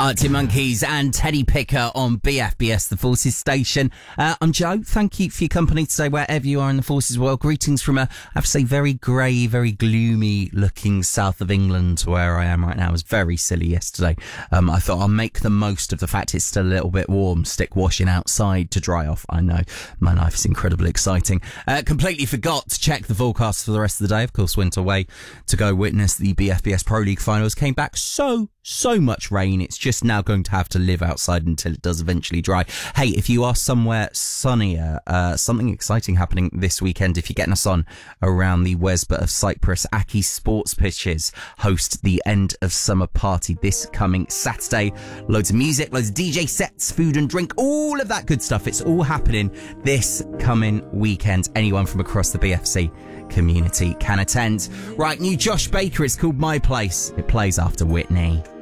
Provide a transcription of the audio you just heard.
Arctic Monkeys and Teddy Picker on BFBS, the Forces station. I'm Joe. Thank you for your company today, wherever you are in the Forces world. Greetings from I have to say, very grey, very gloomy looking south of England, where I am right now. It was very silly yesterday. I thought I'll make the most of the fact it's still a little bit warm, stick washing outside to dry off. I know, my life is incredibly exciting. Completely forgot to check the forecast for the rest of the day. Of course, went away to go witness the BFBS Pro League finals. Came back so much rain. It's just now going to have to live outside until it does eventually dry. Hey, if you are somewhere sunnier, something exciting happening this weekend. If you're getting us on around the Wesbott of Cyprus, Aki Sports Pitches host the end of summer party this coming Saturday. Loads of music, loads of DJ sets, food and drink, all of that good stuff. It's all happening this coming weekend. Anyone from across the BFC community can attend. Right, new Josh Baker. It's called My Place. It plays after Whitney.